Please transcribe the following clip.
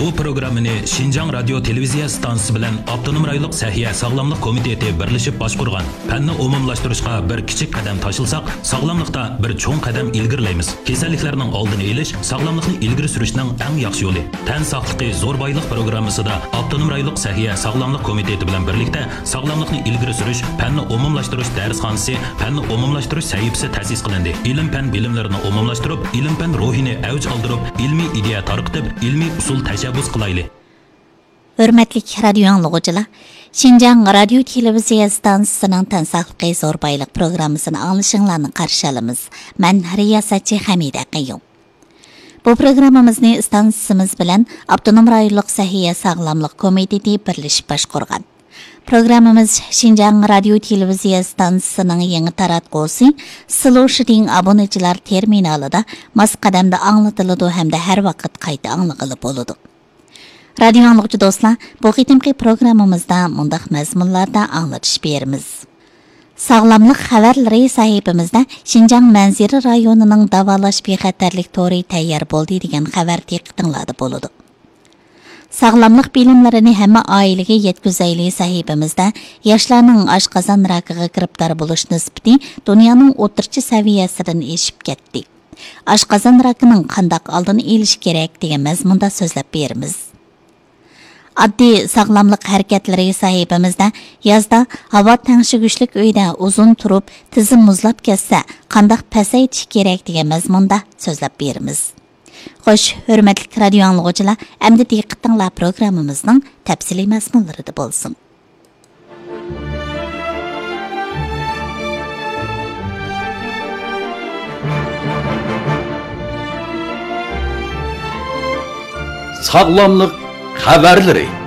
Bu programmani Şinjan Radio Televiziya stansiyasi bilan Avtonom rayonluq Sahiya Sağlamlıq Komiteti birleşip başqurgan. Fanni umumlashtirishga bir kichik qadam tashilsak, sog'lomlikda bir cho'ng qadam ilgirlaymiz. Kasalliklarning oldini olish, sog'lomlikni ilgari surishning eng yaxshi yo'li. Tan sog'ligi zo'r boylik programmasida Avtonom rayonluq Sahiya Sağlamlıq Komiteti bilan birlikda sog'lomlikni ilgari surish, fanni umumlashtirish darsxonasi, fanni umumlashtirish sahifasi ta'sis qilindi. Ilm-fan bilimlarini umumlashtirib, ilm-fan ruhini avj oldirib, ilmiy ideya tarqitib, ilmiy usul tashabbus qilaylik. Hürmetli radyo anlıqçılar, Şinjan Radio Televiziya stansiyasining tan sog'ligi zo'r boylik programmasini anglashinglarni qarshi olamiz. Men riyosatchi Hamida Qayyum. Bu programmamizni stansiyamiz bilan Avtonom rayonluq Sahiya Sağlamlıq Komiteti birlashib boshqargan. Programmamiz Şinjan Radio Televiziya stansiyasining yangi taratqusi Sloshiding obunachilar terminalida mas qadamda anglatiladi hamda har vaqt qayta anglag'ili bo'ladi. Radyo anlıqçı dostlar, bu qitimki programmamizda mundaq mazmunlarda anlatış berimiz. Sağlamlıq xabarlari sahifamizda Şinjan Manzira rayonining davolash bexatarlik tori tayyor bo'ldi degan xabar diqqatingizda bo'ladi. Sağlamlıq bilimlarini hamma oilaga yetkazaylik sahifamizda yoshlarning oshqozon rakiga giribdor bo'lish nisbati dunyoning o'rtacha saviyasidan eshib ketdi. Oshqozon rakining qanday oldini olish kerak degan mazmunda so'zlab beramiz. Addiy sağlamlıq harakatları sahibimizdə yazda hava təngşigüşlük uyda uzun turub tizim muzlab ketsə qandaq pasaytish kerak degan mazmunda so'zlab beramiz. Xo'sh, hurmatli radio anglag'uchilar, endi diqqatinglar programmamizning tafsiliy mazmunlarida bo'lsin. Sağlamlıq xəbərləri